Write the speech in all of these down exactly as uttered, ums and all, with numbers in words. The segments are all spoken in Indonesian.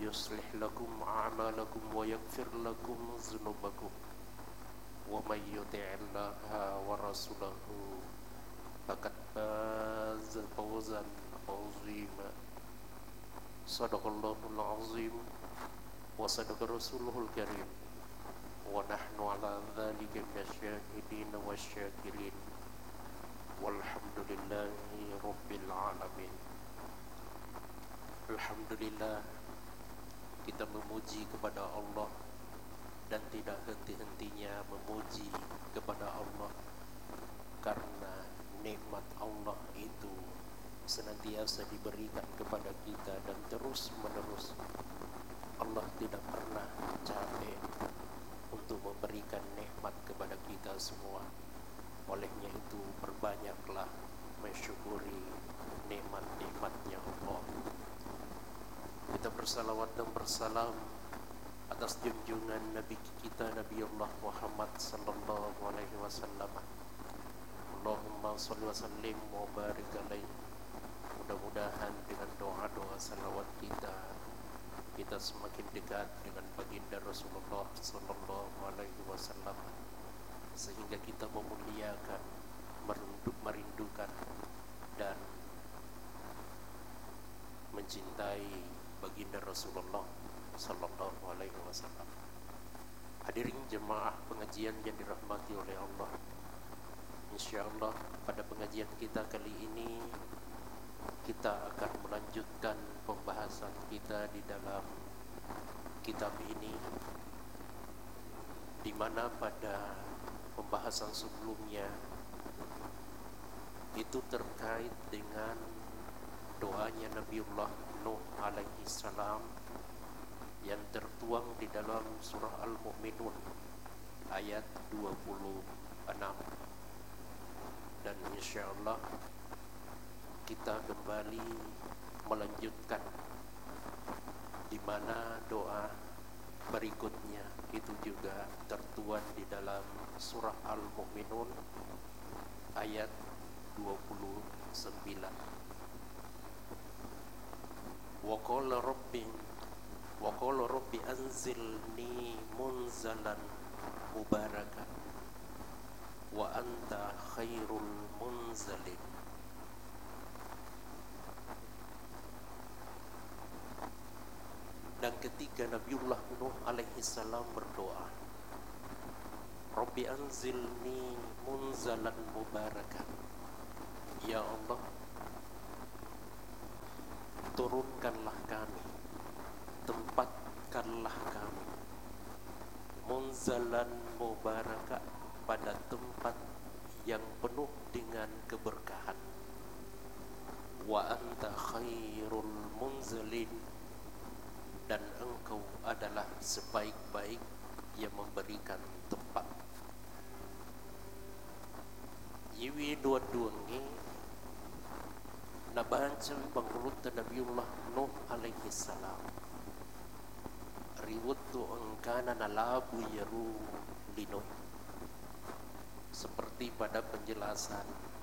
يصلح لكم أعمالكم ويغفر لكم ذنوبكم ومن يطع الله ورسوله فقد فاز فوزا عظيما. صدق الله العظيم وصدق رسوله الكريم ونحن على ذلك من الشاهدين والشاكرين والحمد لله رب العالمين. Alhamdulillah, kita memuji kepada Allah dan tidak henti-hentinya memuji kepada Allah, karena nikmat Allah itu senantiasa diberikan kepada kita dan terus menerus. Allah tidak pernah capek untuk memberikan nikmat kepada kita semua. Olehnya itu perbanyaklah mensyukuri nikmat-nikmatnya Allah. Kita bersalawat dan bersalam atas junjungan Nabi kita Nabi Allah Muhammad sallallahu alaihi wasallam. Allahumma shalli wa sallim wa barik alaihi. Mudah-mudahan dengan doa-doa salawat kita kita semakin dekat dengan baginda Rasulullah sallallahu alaihi wasallam, sehingga kita memuliakan, merindukan dan mencintai baginda Rasulullah sallallahu alaihi wasallam. Hadirin jemaah pengajian yang dirahmati oleh Allah, insyaallah pada pengajian kita kali ini kita akan melanjutkan pembahasan kita di dalam kitab ini, di mana pada pembahasan sebelumnya itu terkait dengan doanya Nabiullah Nuh alaihi salam yang tertuang di dalam surah Al-Mu'minun ayat dua puluh enam. Dan insyaallah kita kembali melanjutkan di mana doa berikutnya itu juga tertuang di dalam surah Al-Mu'minun ayat dua puluh sembilan. Wa qala rabbi wa qala rabbi anzilni munzalan mubarakan wa anta khairul munzalin. Dan ketika Nabiullah Nuh alaihi salam berdoa, Rabbi anzilni munzalan mubarakan, ya Allah, turunkanlah kami, tempatkanlah kami munzalan mubaraka, pada tempat yang penuh dengan keberkahan. Wa anta khairul munzalin, dan engkau adalah sebaik-baik yang memberikan tempat. Yiwi dua-duangi nabancam bangruta Nabiullah Nuh alaihi salam. Riwutu engkana nalabu yaru linuh, seperti pada penjelasan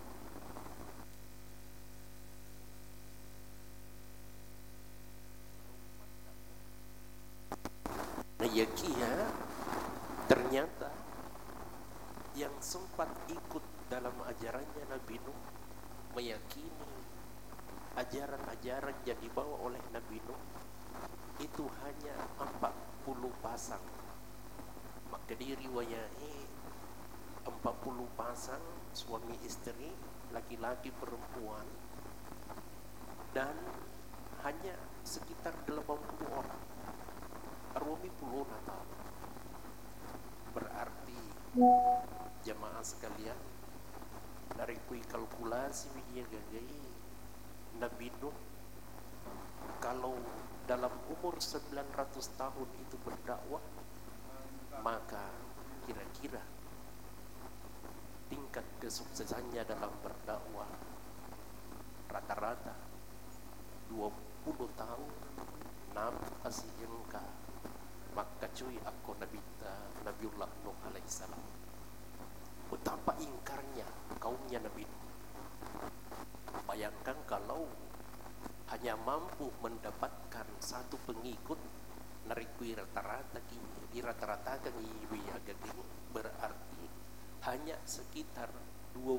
Nayakia, ternyata yang sempat ikut dalam ajarannya Nabi Nuh meyakini ajaran-ajaran yang dibawa oleh Nabi Nuh itu hanya empat puluh pasang. Maka diriwayati empat puluh pasang suami istri, laki-laki perempuan, dan hanya sekitar delapan puluh orang. Arwami puluh Natal. Berarti jemaah sekalian, dari kui kalkulasi dia gagai Nabi Nuh kalau dalam umur sembilan ratus tahun itu berdakwah, maka kira-kira tingkat kesuksesannya dalam berdakwah rata-rata dua puluh tahun. Nam asiyengka maka cuy aku nabita Nabiullah Nuh alaihissalam. Betapa ingkarnya kaumnya Nabi Nuh. Bayangkan kalau hanya mampu mendapatkan satu pengikut narikui rata-rata kini di rata-rata kan iwi agak ini berarti hanya sekitar dua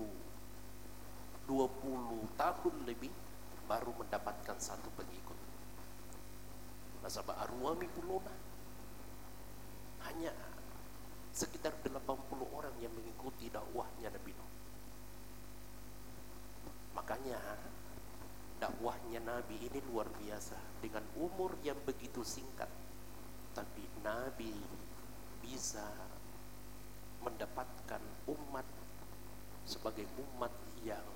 puluh tahun lebih baru mendapatkan satu pengikut. Nasabah arwami puluna hanya sekitar delapan puluh orang yang mengikuti dakwahnya Nabi Nuh. Makanya dakwahnya Nabi ini luar biasa, dengan umur yang begitu singkat, tapi Nabi bisa mendapatkan umat sebagai umat yang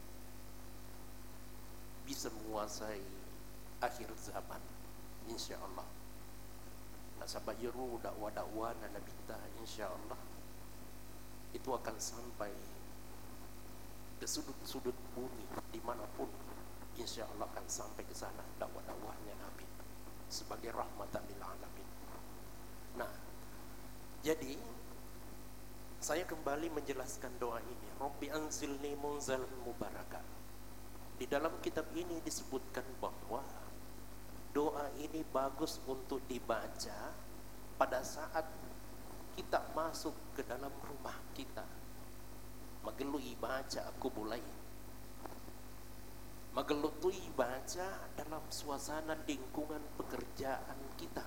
bisa menguasai akhir zaman, insya Allah. Nasabah yeru dakwah-dakwah Nabi kita, insya Allah itu akan sampai ke sudut-sudut bumi dimanapun, insya Allah akan sampai ke sana dakwah-dakwahnya Nabi sebagai rahmatan lil alamin. Nah, jadi saya kembali menjelaskan doa ini, Rabbi anzilni munzalan mubarakan. Di dalam kitab ini disebutkan bahwa doa ini bagus untuk dibaca pada saat kita masuk ke dalam rumah kita. Magelui baca aku mulai. Magelutui baca dalam suasana lingkungan pekerjaan kita.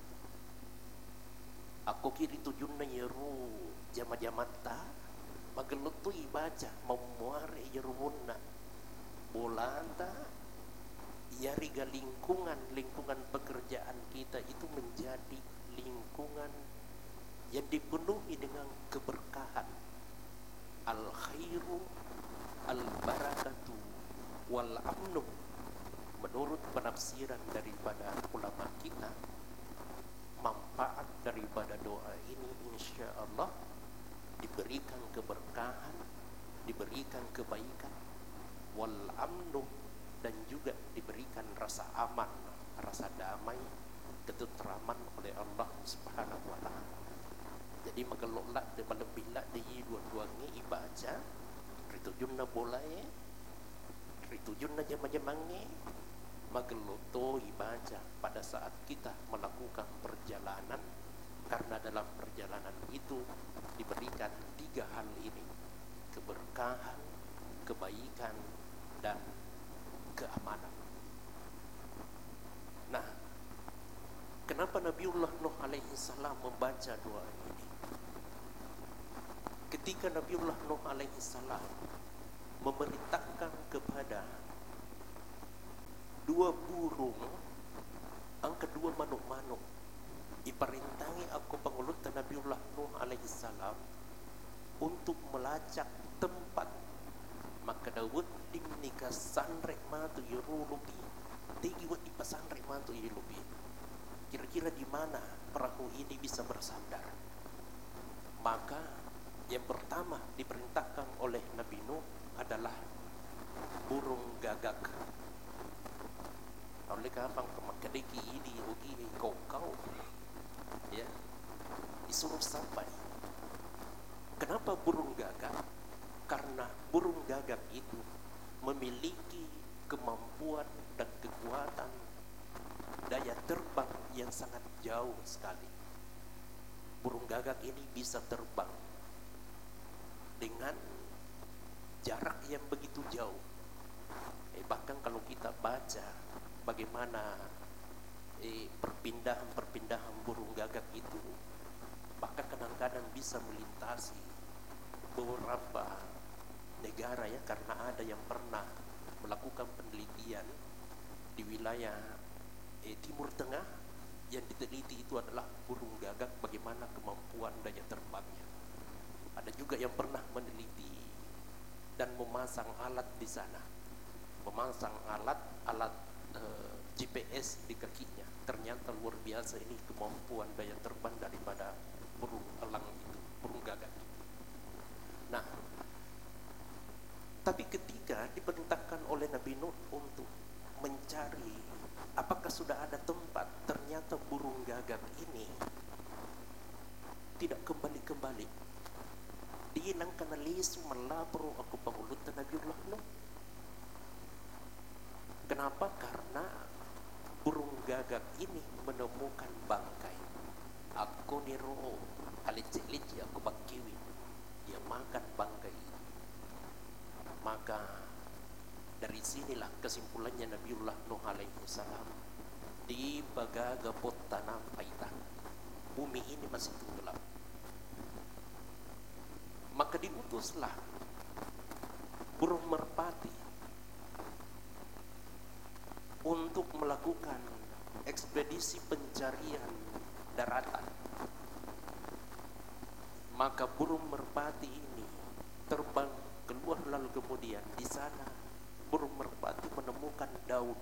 Aku kiri tujunna yeru jama-jamata. Magelutui baca memuari yerumunna. Bolanta yariga lingkungan lingkungan pekerjaan kita itu menjadi lingkungan yang dipenuhi dengan keberkahan, al khairu al barakatu wal amnu. Menurut penafsiran daripada ulama kita, manfaat daripada doa ini insya Allah diberikan keberkahan, diberikan kebaikan, wal amnu, dan juga diberikan rasa aman, rasa damai, ketenteraman oleh Allah Subhanahu wa taala. Jadi magelolak de malebila de dua-duanya ibaca ritujunna boleh ritujunna jama-jamange mageloto ibaca pada saat kita melakukan perjalanan, karena dalam perjalanan itu diberikan tiga hal ini: keberkahan, kebaikan, dan keamanan. Nah, kenapa Nabiullah Nuh alaihi salam membaca doa ini? Ketika Nabiullah Nuh alaihi salam memerintahkan kepada dua burung, ang kedua manuk-manuk, iperintangi aku pangulutan Nabiullah Nuh alaihi salam untuk melacak tempat. Maka Dawud ding nikah sanrek matu yerulubi tigi wat di pasanrek matu yelubi. Kira-kira di mana perahu ini bisa bersandar? Maka yang pertama diperintahkan oleh Nabi Nuh adalah burung gagak. Oleh kapang kemakadeki ini ugi kau kau ya disuruh sampai. Kenapa burung gagak? Karena burung gagak itu memiliki kemampuan dan kekuatan daya terbang yang sangat jauh sekali. Burung gagak ini bisa terbang dengan jarak yang begitu jauh. Eh, bahkan kalau kita baca bagaimana eh, perpindahan-perpindahan burung gagak itu, bahkan kadang-kadang bisa melintasi beberapa negara ya, karena ada yang pernah melakukan penelitian di wilayah eh, Timur Tengah. Yang diteliti itu adalah burung gagak, bagaimana kemampuan daya terbangnya. Ada juga yang pernah meneliti dan memasang alat di sana, memasang alat alat eh, G P S di kakinya. Ternyata luar biasa ini kemampuan daya terbang daripada burung elang itu, burung gagak. Nah, tapi ketika diperintahkan oleh Nabi Nuh untuk mencari apakah sudah ada tempat, ternyata burung gagak ini tidak kembali-kembali. Diilang kana lisu melapro aku pangulutan Nabiullah Nuh. Kenapa? Karena burung gagak ini menemukan bangkai. Aku niro alici-alici aku bakiwi, dia makan bangkai ini. Maka dari sinilah kesimpulannya Nabiullah Nuh alaihi salam, di bagaga pot tanam paitan, bumi ini masih tenggelam. Maka diutuslah burung merpati untuk melakukan ekspedisi pencarian daratan. Maka burung merpati ini terbang keluar, lalu kemudian di sana burung merpati menemukan daun.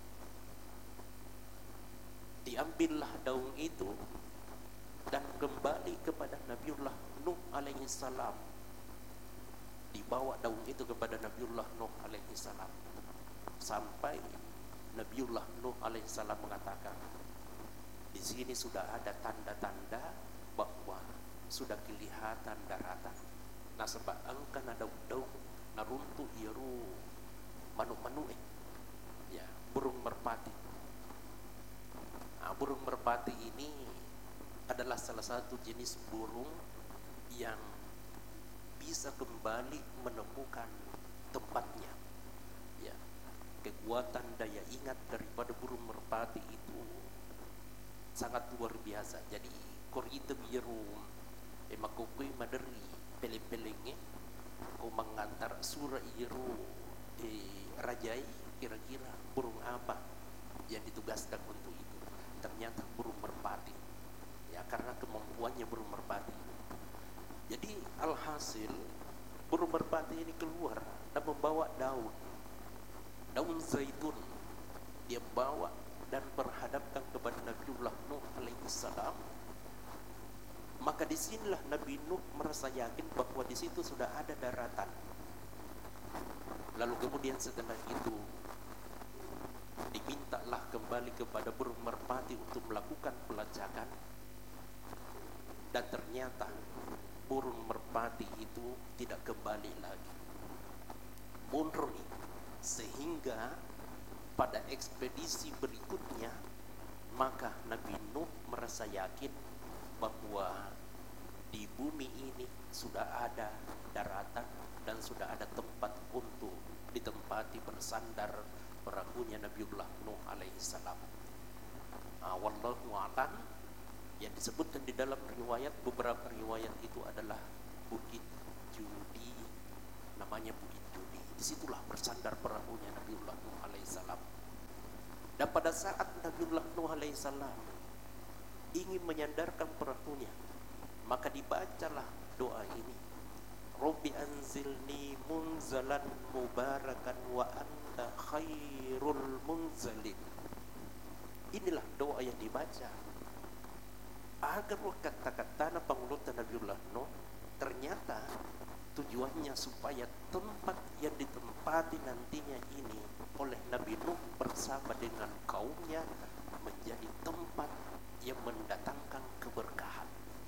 Diambillah daun itu dan kembali kepada Nabiullah Nuh alaihi salam. Dibawa daun itu kepada Nabiullah Nuh alaihi salam sampai Nabiullah Nuh alaihi salam mengatakan, di sini sudah ada tanda-tanda bahwa sudah kelihatan daratan. Nah sebab angkan ada daun naruntu iru manu-manu eh ya, burung merpati. Nah, burung merpati ini adalah salah satu jenis burung yang bisa kembali menemukan tempatnya. Ya, kekuatan daya ingat daripada burung merpati itu sangat luar biasa. Jadi korite biru emakukui maderi peleng-pelengnya ku mengantar surah iru eh, rajai, kira-kira burung apa yang ditugaskan untuk itu. Ternyata burung merpati, ya, karena kemampuannya burung merpati. Jadi alhasil burung merpati ini keluar dan membawa daun daun zaitun. Dia bawa dan berhadapkan kepada Nabiullah Nuh alaihi salam. Maka disinilah Nabi Nuh merasa yakin bahwa di situ sudah ada daratan. Lalu kemudian setelah itu dimintalah kembali kepada burung merpati untuk melakukan pelacakan, dan ternyata burung merpati itu tidak kembali lagi, mundur. Sehingga pada ekspedisi berikutnya maka Nabi Nuh merasa yakin bahwa di bumi ini sudah ada daratan dan sudah ada tempat untuk ditempati bersandar perahunya Nabiullah Nuh alaihi salam. Ah, wallahu a'lam. Yang disebutkan di dalam riwayat, beberapa riwayat itu adalah Bukit Judi, namanya Bukit Judi. Disitulah bersandar perahunya Nabiullah Nuh alaihi salam. Dan pada saat Nabiullah Nuh alaihi salam ingin menyandarkan perahunya, maka dibacalah doa ini, Robbi anzilni munzalan mubarakan wa anta khairul munzalin. Inilah doa yang dibaca agar kata-kata pengurutan Nabiullah Nuh ternyata tujuannya supaya tempat yang ditempati nantinya ini oleh Nabi Nuh bersama dengan kaumnya menjadi tempat yang mendatangkan keberkahan.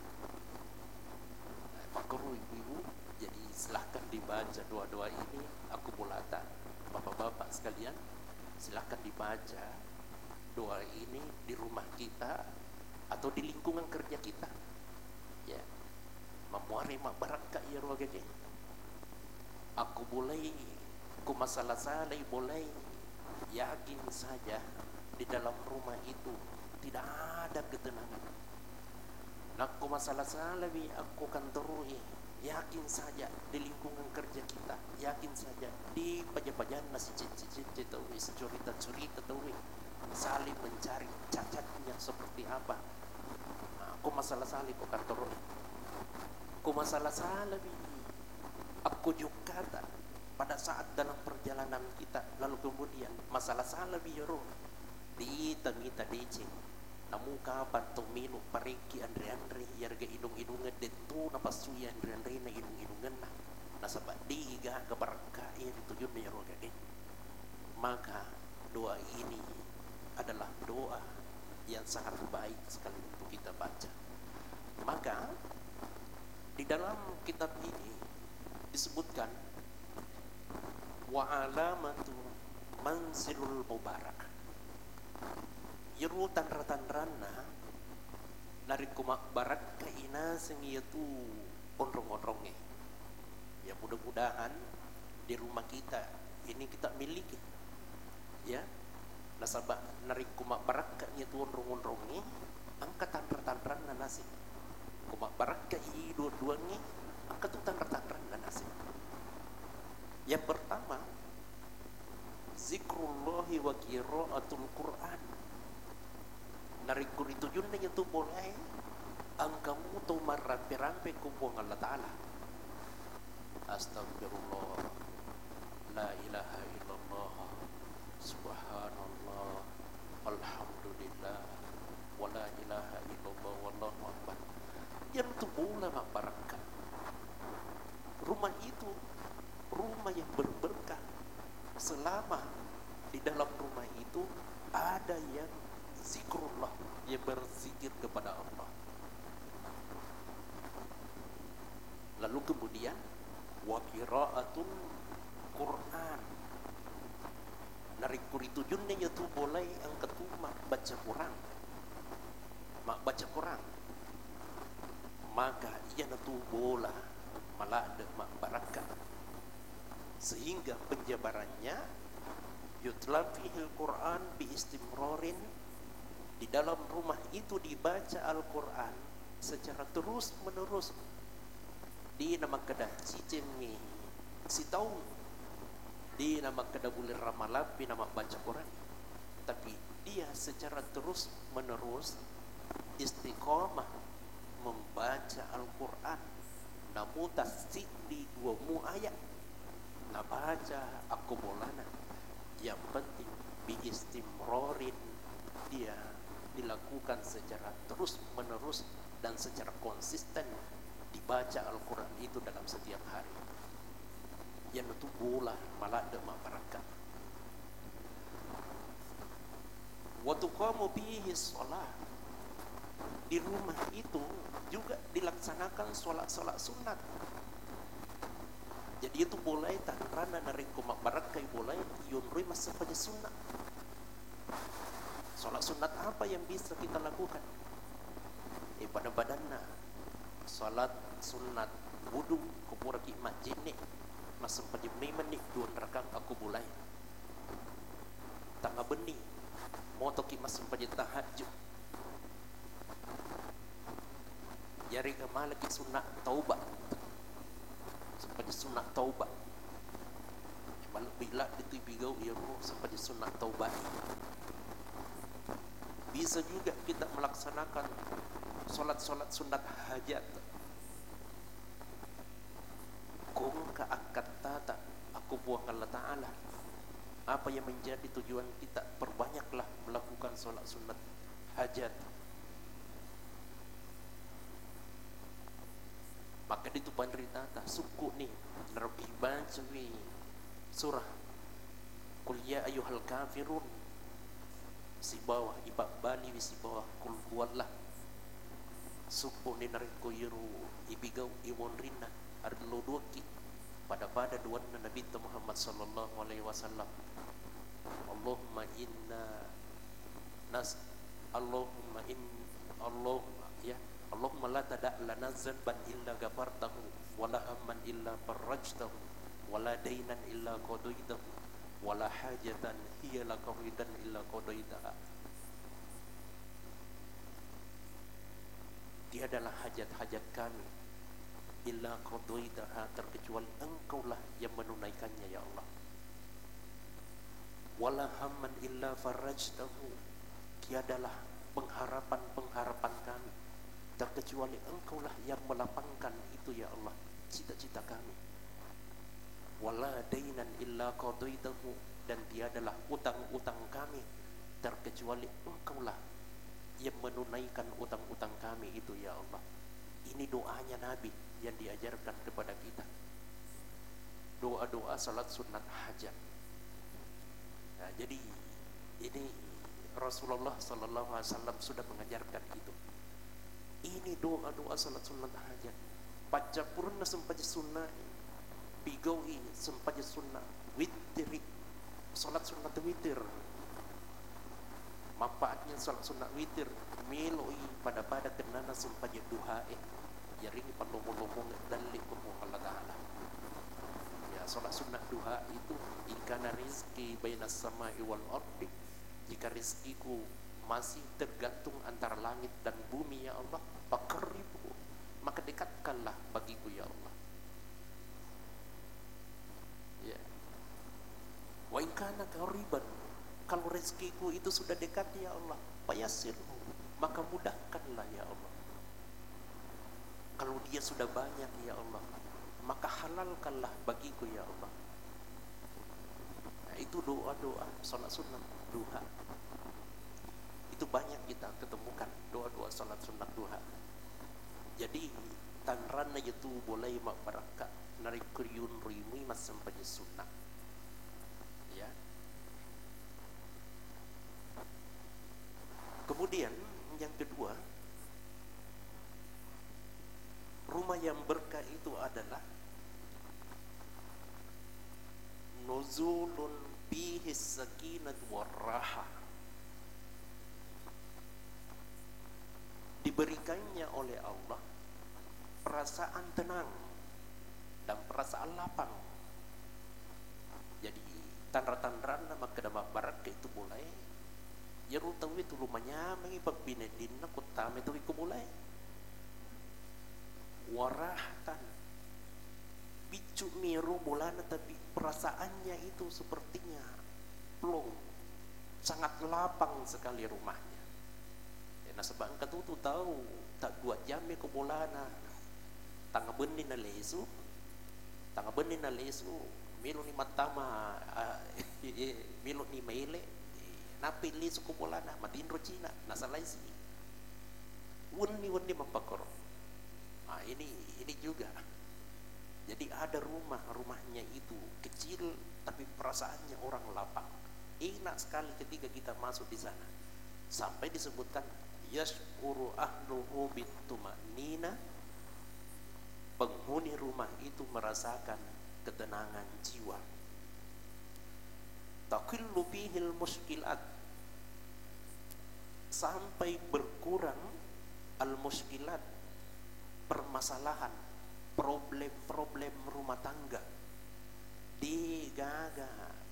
Maka ibu-ibu, jadi silahkan dibaca doa-doa ini. Aku mulata bapak-bapak sekalian, silahkan dibaca doa ini di rumah kita atau di lingkungan kerja kita, ya, memuari mak baraka ya rohani. Aku boleh ku masalah saleh boleh, yakin saja di dalam rumah itu tidak ada ketenangan. Nakku masalah salawi aku kan terui, yakin saja di lingkungan kerja kita, yakin saja di pajabajan nasi cicit citawi cerita cerita tawi saling mencari cacatnya seperti apa. Aku masalah salih aku kan terui, aku masalah salawi aku juga kata pada saat dalam perjalanan kita, lalu kemudian masalah salawi yoro di tamita dicing namu kapan tong minu pariki andre andre yarga idung idungan detu napasuya andre andre na idung idungan na nasabak diga keberkah yang tujuan ya roga eh. Maka doa ini adalah doa yang sangat baik sekali untuk kita baca. Maka di dalam kitab ini disebutkan wa alamatu manzilul mubarak. Yeru tanra-tanrana dari kumak barak ke ina sengi itu ondrong-ondrongnya. Ya mudah-mudahan di rumah kita ini kita miliki. Ya, nasabah narik kumak barak ke itu ondrong-ondrongnya, angkat tanra-tanrana nasi. Kumak barak ke i dua-duanya, angkat tu tanra-tanrana nasi. Yang pertama, zikrullahi wa qiraatul Qur'an. Narik kuri tujuannya itu boleh angkamu tu marampe-rampe kumpul Allah Ta'ala. Astagfirullah, la ilaha illallah, subhanallah, alhamdulillah, wa la ilaha illallah, wallahu akbar. Yang itu boleh berkah. Rumah itu rumah yang berberkah selama di dalam rumah itu ada yang zikrullah, yang berzikir kepada Allah. Lalu kemudian wa qiraatul Quran. Narik kuri tujuannya itu boleh yang kedua baca Quran. Mak baca Quran. Maka ia itu bola malah ada mak barakah. Sehingga penjabarannya yutla fihil Quran bi istimrorin. Di dalam rumah itu dibaca Al-Quran secara terus menerus. Di nama kedah cicemi si tahun, di nama kedah bulir ramalapi nama baca Quran. Tapi dia secara terus menerus istiqomah membaca Al-Quran. Namun tasdik di dua mu ayat. Nah baca aku bolana. Yang penting bi istimrorin, dia dilakukan secara terus menerus dan secara konsisten dibaca Al-Quran itu dalam setiap hari. Yang itu bola malah demak barakah. Wa tuqamu bihi shalah. Di rumah itu juga dilaksanakan sholat-sholat sunat. Jadi itu boleh tak karena dari kumak barakah boleh yunrui masa pada sunat. Sholat sunat apa yang bisa kita lakukan? Eh pada badanna sholat sunat wudu kupura ki masjid ni masa pada menit dua rakaat aku boleh. Tangga benih moto ki masa pada tahajud. Jari kemal ki sunat taubat. Seperti sunat taubat. Bila ditibigau ia seperti sunat taubat. Bisa juga kita melaksanakan solat-solat sunat hajat. Kung kaakat tata aku buang Allah Ta'ala. Apa yang menjadi tujuan kita? Perbanyaklah melakukan solat sunat hajat. Maka itu pandritata suku ni nabi baca wi surah Qul ya ayyuhal kafirun si bawah ibak bali si bawah kul huwallah suku ni nariko yiru ibigau iwon rina arlo duaki pada pada duan Nabi Muhammad sallallahu alaihi wasallam. Allahumma inna nas Allahumma in Allahumma ya Allahumma la tada' lana zanban illa ghafartahu wa la hamman illa farajtahu wa la dainan illa qadaitahu wa la hajatan hiya laka ridan illa qadaitaha. Tiadalah hajat-hajat kami illa qadaitaha terkecuali engkaulah yang menunaikannya ya Allah. Wa la hamman illa farajtahu, tiadalah pengharapan-pengharapan kami terkecuali engkaulah yang melapangkan itu ya Allah cita-cita kami. Wala dainan illa qadaitahu, dan tiadalah utang-utang kami terkecuali engkaulah yang menunaikan utang-utang kami itu ya Allah. Ini doanya Nabi yang diajarkan kepada kita. Doa-doa salat sunat hajat. Nah, jadi ini Rasulullah sallallahu alaihi wasallam sudah mengajarkan itu. Ini doa-doa salat sunat hajat. Baca purna sempaja sunnah, bigawi sempaja sunnah, witri Sholat sunat witir, manfaatnya sholat sunat witir meloi pada pada kenana sumpah duha eh jaring palomong-lomong dalik ko Allah Ta'ala. Ya, sholat sunat duha itu ikana rizki bainas samai wal ardi, jika rizkiku masih tergantung antara langit dan bumi ya Allah, fakribu, maka dekatkanlah bagiku ya Allah. Ya. Wa in kana qariban, kalau rezekiku itu sudah dekat ya Allah, fayasirhu, maka mudahkanlah ya Allah. Kalau dia sudah banyak ya Allah, maka halalkanlah bagiku ya Allah. Nah, itu doa-doa salat sunat duha. Itu banyak kita ketemukan doa-doa salat sunat duha. Jadi tanrana itu boleh mak baraka nari kuryun rimi mas sampai sunnah. Ya. Kemudian yang kedua, rumah yang berkah itu adalah nuzulun fihi sakinat warraha, diberikannya oleh Allah perasaan tenang dan perasaan lapang. Jadi tandra-tandra nama kedama barat itu mulai ya tahu itu rumahnya mengipag binedin na kutame itu iku mulai warahatan bicu miru bulana, tapi perasaannya itu sepertinya plong, sangat lapang sekali rumahnya. Ya, nah sebab engkau tuh tahu tak dua jam ke bulana tangga benih na lesu tangga benih na lesu milu ni matama uh, milu ni maile napi lesu ke bulana matindro Cina nasalaisi wuni wuni mapakor. Nah, ini ini juga. Jadi ada rumah, rumahnya itu kecil tapi perasaannya orang lapang. Enak sekali ketika kita masuk di sana. Sampai disebutkan yashuru ahluhu bituma'nina, penghuni rumah itu merasakan ketenangan jiwa. Taqillu bihil muskilat, sampai berkurang al-muskilat, permasalahan, problem-problem rumah tangga digaga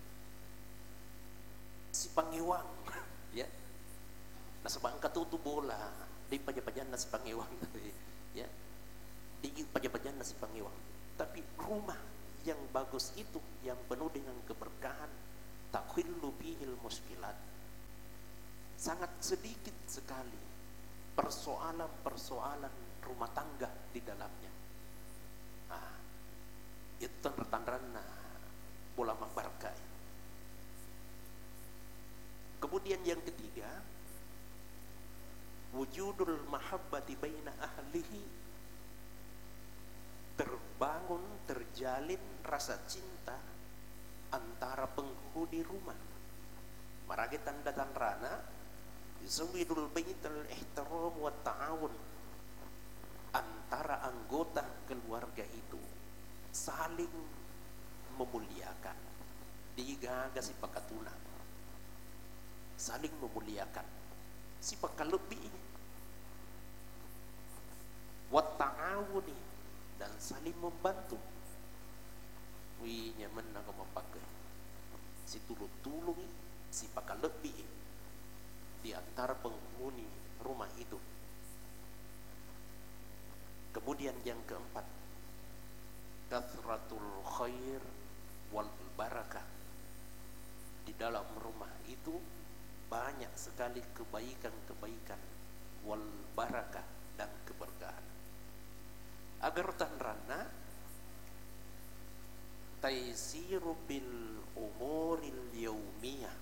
si pangiwang ya. Nah sebab katutu bola di pajapajan nasi pangiwang ya, di pajapajan nasi pangiwang. Tapi rumah yang bagus itu yang penuh dengan keberkahan, takhillu bihil muskilat, sangat sedikit sekali persoalan-persoalan rumah tangga di dalamnya. Nah, itu tanda-tanda bola barkai. Kemudian yang ketiga, wujudul mahabbati baina ahlihi, terbangun, terjalin rasa cinta antara penghuni rumah. Maragi tanda-tanda Zawidul baitul ihtiram wa ta'awun, antara anggota keluarga itu saling memuliakan. Digaga si pakatuna saling memuliakan si pakalebih wa ta'awuni, dan saling membantu. Wih nyaman nak memakai si tulung-tulung si pakalebih di antara penghuni rumah itu. Kemudian yang keempat, kathratul khair wal barakah, di dalam rumah itu banyak sekali kebaikan-kebaikan, wal barakah, dan keberkahan. Agar tanrana taisiru bil umuril yaumiyah,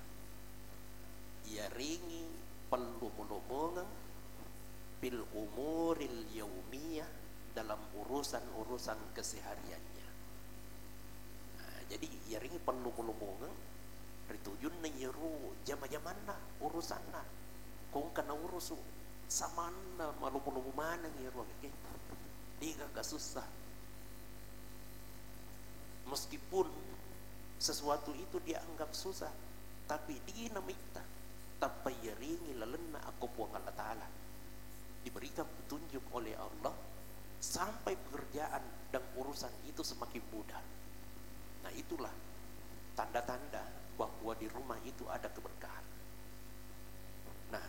yaringi pelumulungan bil umuril yaumiyah, dalam urusan-urusan kesehariannya. Nah, jadi yaringi pelumulungan ritujun na yeru jama-jamanna urusanna kung kana urusu samanna malumulumana yeru okay? Di kagak susah, meskipun sesuatu itu dianggap susah, tapi di namita tapayaringi lalena aku puang Allah Ta'ala, diberikan petunjuk oleh Allah sampai pekerjaan dan urusan itu semakin mudah. Nah itulah tanda-tanda bahwa di rumah itu ada keberkahan. Nah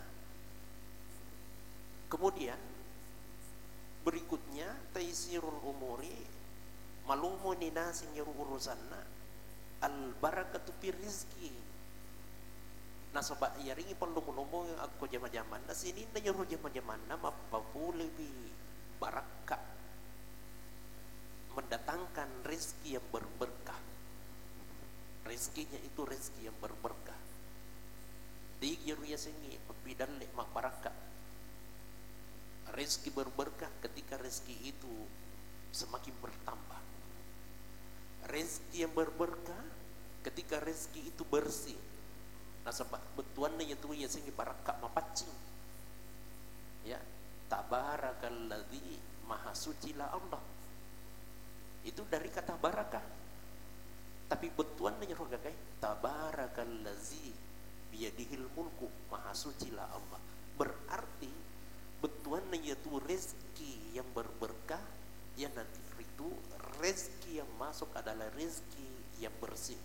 kemudian berikutnya taisirul umuri malumuni nasin yang urusanna al barakatu fi rizki. Nah sobat yaringi perlu ngomong yang aku zaman-zaman nah sini na nyuruh zaman-zaman nama papule bi barakah, mendatangkan rezeki yang berberkah. Rezekinya itu rezeki yang berberkah. Di yaruya sengi pepidan lek mak barakah. Rezeki berberkah ketika rezeki itu semakin bertambah. Rezeki yang berberkah ketika rezeki itu bersih. Nah sebab betuannya itu ya sengi barakah mapacing. Ya, tabarakalladzi maha suci la Allah. Itu dari kata barakah. Tapi betuannya roga kai tabarakalladzi biyadihil mulku maha suci la Allah. Berarti betuannya itu rezeki yang berberkah, ya nanti itu rezeki yang masuk adalah rezeki yang bersih.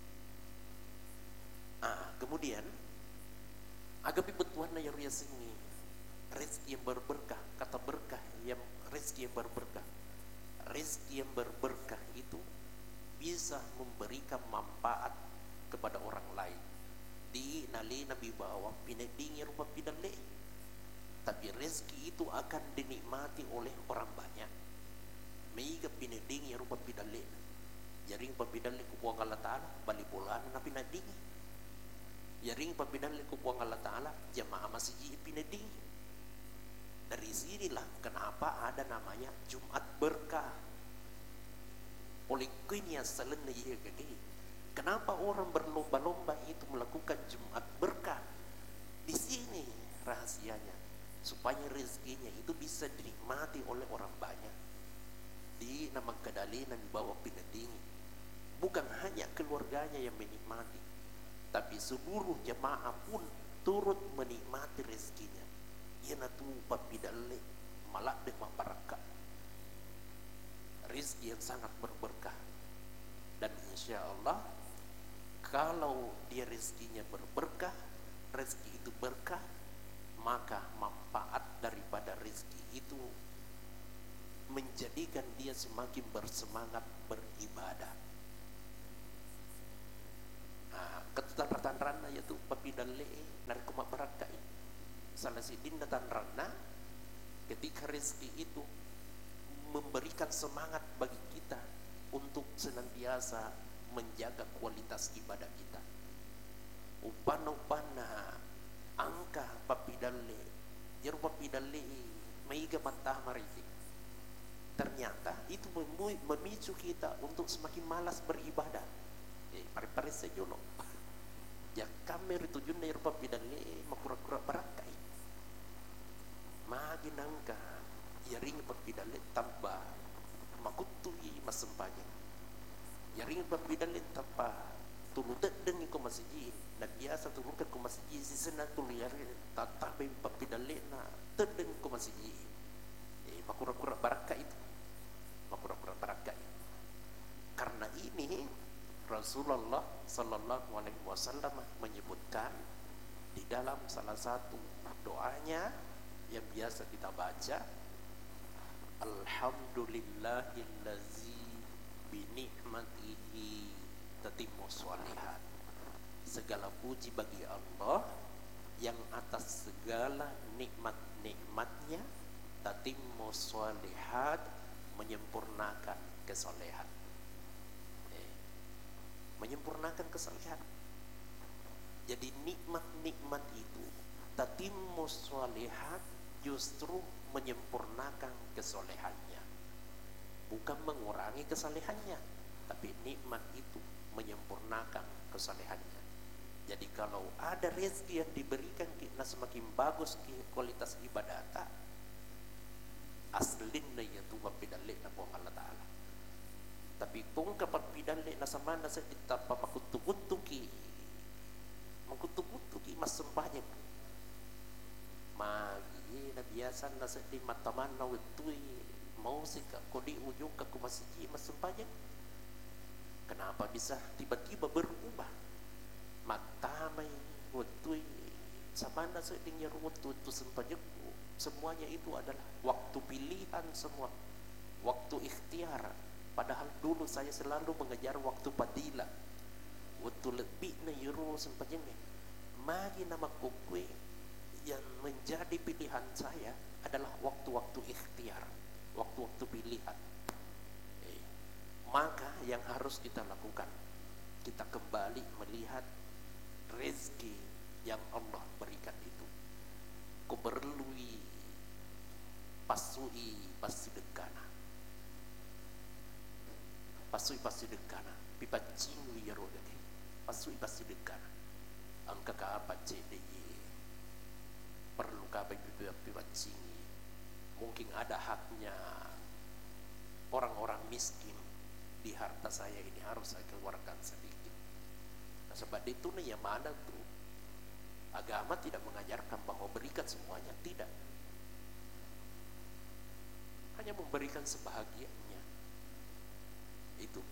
Ah, kemudian agapi betuannya yang riasingi rezeki yang berberkah, kata berkah yang rezeki yang berberkah. Rezeki yang berberkah itu bisa memberikan manfaat kepada orang lain. Di nali nabi bawa pinedingir rupa pidale. Tapi rezeki itu akan dinikmati oleh orang banyak. Meiga pinedingir rupa pidale. Jaring papidale ku puang Allah Ta'ala bali bolaan na pinadingi. Jaring papidale ku puang Allah Ta'ala jamaah masjid pinedingi. Dari sinilah kenapa ada namanya Jumat Berkah. Oleh kunya selen iya gede. Kenapa orang berlomba-lomba itu melakukan Jumat Berkah? Di sini rahasianya, supaya rezekinya itu bisa dinikmati oleh orang banyak. Di nama kedalinan di bawah pinedingi. Bukan hanya keluarganya yang menikmati, tapi seluruh jemaah pun turut menikmati rezekinya. Yana tu papidalle malak de maparaka. Rizki yang sangat berberkah. Dan insya Allah kalau dia rezekinya berberkah, rezeki itu berkah, maka manfaat daripada rezeki itu menjadikan dia semakin bersemangat beribadah. Nah, ketutan rana yaitu papidalle narikuma barakai. Salah sidin datan rana ketika rezeki itu memberikan semangat bagi kita untuk senantiasa menjaga kualitas ibadah kita. Upana-upana angka papidalle jaru papidalle maiga mantah mariti. Ternyata itu memicu kita untuk semakin malas beribadah. Eh, pare-pare saja no. Ya kamer itu junna jaru papidalle makura-kura barakai. Magi nangka yaring papidalle tanpa makutui masempanya. Yaring papidalle tanpa tulutet dan ko masjid. Na biasa tulutet ko masjid sisena tuliyar tatabe papidalle na teden ko masjid. Eh makura-kura baraka itu. Makura-kura baraka. Karena ini Rasulullah sallallahu alaihi wasallam menyebutkan di dalam salah satu doanya yang biasa kita baca, alhamdulillahillazi binikmatihi tatimmu sholihat. Segala puji bagi Allah yang atas segala nikmat-nikmatnya tatimmu sholihat, menyempurnakan kesolehan. eh, menyempurnakan kesolehan. Jadi nikmat-nikmat itu tatimmu sholihat justru menyempurnakan kesolehannya, bukan mengurangi kesalehannya, tapi nikmat itu menyempurnakan kesalehannya. Jadi kalau ada rezeki yang diberikan kita semakin bagus kualitas ibadah tak aslin na yaitu mapidalle na po Allah Ta'ala. Tapi kung kapat pidali na sama na sa itapa makutukutuki makutukutuki mas sempanya magi na biasa na sa di mataman na wetui mau sih kodi ujung ke masjid mas sempanya. Kenapa bisa tiba-tiba berubah matamay wetui sama na sa di nyerutu itu sempanya. Semuanya itu adalah waktu pilihan semua, waktu ikhtiar. Padahal dulu saya selalu mengejar waktu padila, waktu lebih na yuru sempatnya nih. Magi nama kukui yang menjadi pilihan saya adalah waktu-waktu ikhtiar, waktu-waktu pilihan. Eh, maka yang harus kita lakukan, kita kembali melihat rezeki yang Allah berikan itu. Kuberlui pasui pasti dekana pasui pasti dekana pipacinu ya rodake pasui pasti dekana angka ka apa cede perlu ka pipacini. Mungkin ada haknya orang-orang miskin di harta saya ini, harus saya keluarkan sedikit. Nah, sebab itu nih yang mana tuh agama tidak mengajarkan bahwa berikan semuanya, tidak. Hanya memberikan sebahagiannya. Itu.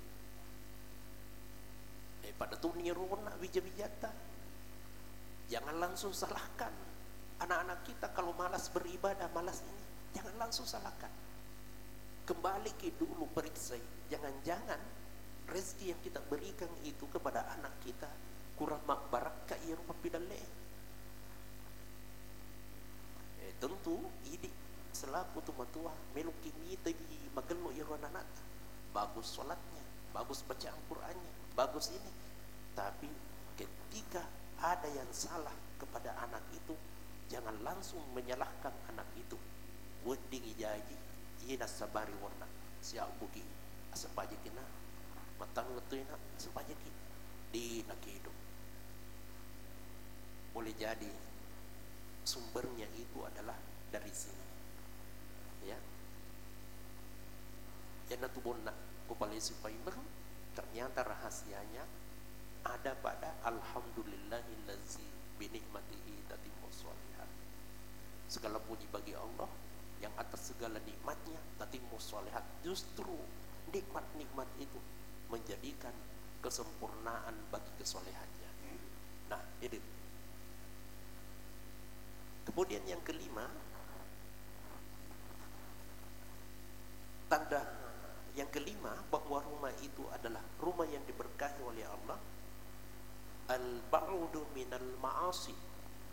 Eh pada tuh niruna wija-wijata. Jangan langsung salahkan anak-anak kita kalau malas beribadah, malas ini. Jangan langsung salahkan. Kembali ke dulu periksa. Jangan-jangan rezeki yang kita berikan itu kepada anak kita kurang makbarakah ya rumah pidale. Eh tentu ini selaku tumatua melukimi tapi magelo iron anak bagus sholatnya, bagus baca Al-Qur'annya, bagus ini, tapi ketika ada yang salah kepada anak itu jangan langsung menyalahkan anak itu. Wending ijaji ina sabari warna siap buki asapaja kina matang letuina asapaja ki di nakido. Boleh jadi sumbernya itu adalah dari sini. Ya, yang natubona kupalesi fiber ternyata rahasianya ada pada alhamdulillahillazi binikmatihi tatimmu sholihat. Segala puji bagi Allah yang atas segala nikmatnya tatimmu sholihat. Justru nikmat-nikmat itu menjadikan kesempurnaan bagi kesolehannya. Nah, ini. Kemudian yang kelima, tanda yang kelima bahwa rumah itu adalah rumah yang diberkahi oleh Allah, al-ba'udu minal ma'asi,